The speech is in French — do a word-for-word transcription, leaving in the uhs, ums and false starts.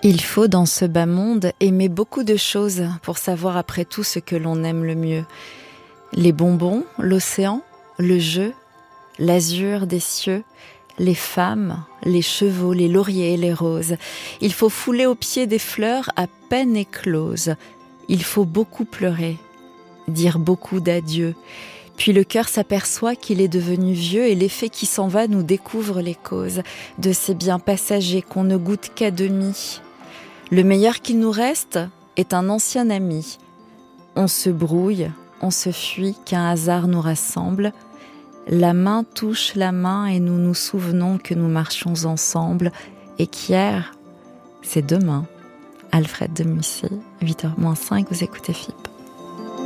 Il faut dans ce bas monde aimer beaucoup de choses pour savoir après tout ce que l'on aime le mieux. Les bonbons, l'océan, le jeu, l'azur des cieux, les femmes, les chevaux, les lauriers et les roses. Il faut fouler aux pieds des fleurs à peine écloses. Il faut beaucoup pleurer, dire beaucoup d'adieu. Puis le cœur s'aperçoit qu'il est devenu vieux et l'effet qui s'en va nous découvre les causes de ces biens passagers qu'on ne goûte qu'à demi. Le meilleur qu'il nous reste est un ancien ami. On se brouille, on se fuit, qu'un hasard nous rassemble. La main touche la main et nous nous souvenons que nous marchons ensemble et qu'hier, c'est demain. Alfred de Musset, huit heures moins cinq, vous écoutez F I P.